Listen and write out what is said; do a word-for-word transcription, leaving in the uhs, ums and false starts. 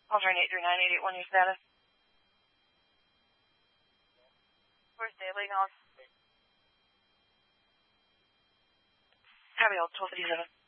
Alternate eight three nine eight eight one, your status. Where's Daily now? Copy, all twelve fifty-seven.